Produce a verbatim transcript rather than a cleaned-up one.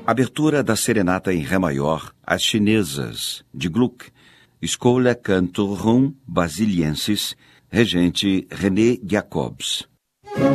Abertura da Serenata em Ré maior, As Chinesas, de Gluck, Schola Cantorum Basiliensis, regente René Jacobs.